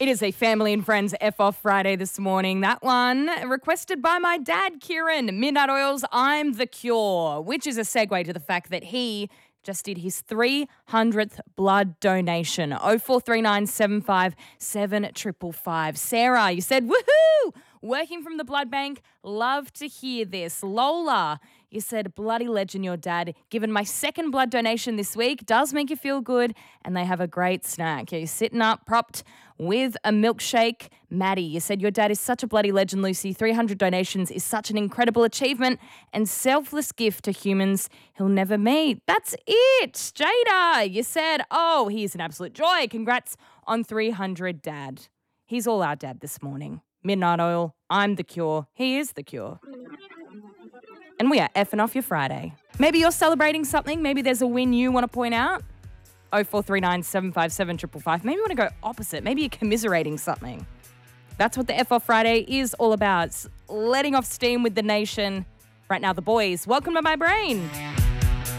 It is a family and friends F-Off Friday this morning. That one requested by my dad, Kieran. Midnight Oil's I'm the Cure, which is a segue to the fact that he just did his 300th blood donation. 0439 75 7555. Sarah, you said, woohoo! Working from the blood bank. Love to hear this. Lola, you said, bloody legend, your dad. Given my second blood donation this week. Does make you feel good. And they have a great snack. You're sitting up, propped with a milkshake. Maddie, you said, your dad is such a bloody legend, Lucy. 300 donations is such an incredible achievement and selfless gift to humans he'll never meet. That's it. Jada, you said, oh, he's an absolute joy. Congrats on 300, Dad. He's all our dad this morning. Midnight Oil, I'm the Cure. He is the Cure. And we are effing off your Friday. Maybe you're celebrating something. Maybe there's a win you want to point out. 0439 757 555. Maybe you want to go opposite. Maybe you're commiserating something. That's what the F Off Friday is all about. It's letting off steam with the nation. Right now, the boys. Welcome to my brain.